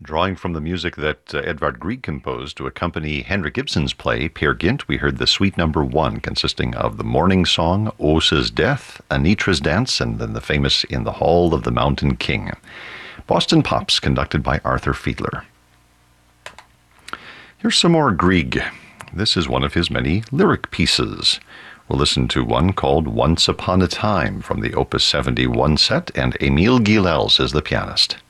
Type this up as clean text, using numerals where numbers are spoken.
Drawing from the music that Edvard Grieg composed to accompany Henrik Ibsen's play Peer Gynt, we heard the Suite Number 1, consisting of the morning song, Åsa's Death, Anitra's Dance, and then the famous In the Hall of the Mountain King. Boston Pops, conducted by Arthur Fiedler. Here's some more Grieg. This is one of his many lyric pieces. We'll listen to one called Once Upon a Time from the Opus 71 set, and Émile Guilels is the pianist.